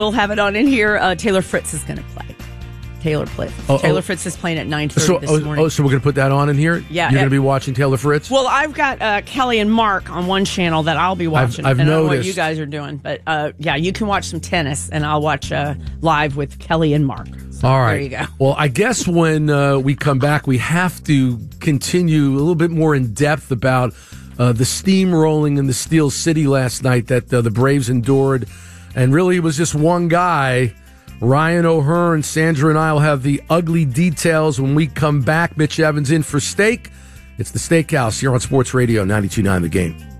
We'll have it on in here. Taylor Fritz is going to play. Taylor Fritz is playing at 9:30 this morning. So we're going to put that on in here? Yeah. You're going to be watching Taylor Fritz? Well, I've got Kelly and Mark on one channel that I'll be watching. I've I don't know noticed. what you guys are doing. But, you can watch some tennis, and I'll watch live with Kelly and Mark. So all right. There you go. Well, I guess when we come back, we have to continue a little bit more in depth about the steamrolling in the Steel City last night that the Braves endured. And really, it was just one guy. Ryan O'Hearn, Sandra and I will have the ugly details when we come back. Mitch Evans in for steak. It's the Steakhouse here on Sports Radio 92.9 The Game.